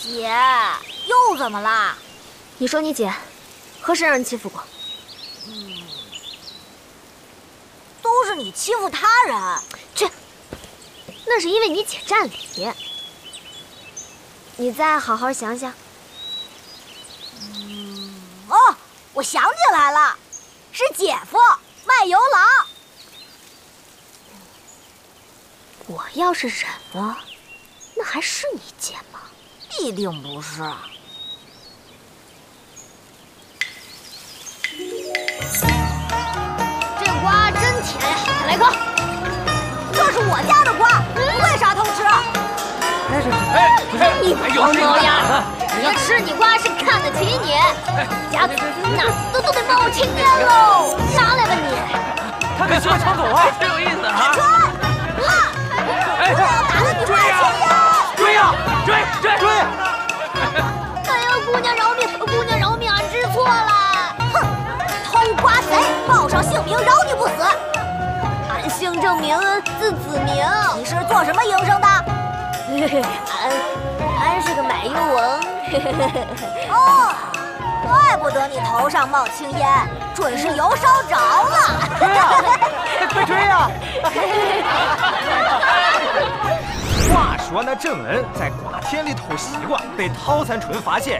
姐，又怎么啦？ 你说你姐和谁让人欺负过？ 都是你欺负他人。 去，那是因为你姐占理。你再好好想想。 哦，我想起来了，是姐夫卖油郎。 我要是忍了，那还是你姐吗？ 必定不是。 这瓜真甜呀，再来颗。 这是我家的瓜，为啥偷吃？ 你黄毛丫，你要吃你瓜是看得起你，家子那都得冒青烟喽！拿来吧你。 他给瓜抢走了，挺有意思啊！ 我要打了你花青烟！ 追呀，追！ 哎呀，姑娘饶命，姑娘饶命，俺知错了。 哼，偷瓜贼，报上姓名，饶你不死。 俺姓郑名，字子明。 你是做什么营生的？ 俺是个买油翁。 哦，怪不得你头上冒青烟，准是油烧着了。 追呀，快追呀！ 话说那郑恩在瓜田里偷西瓜，被陶三春发现，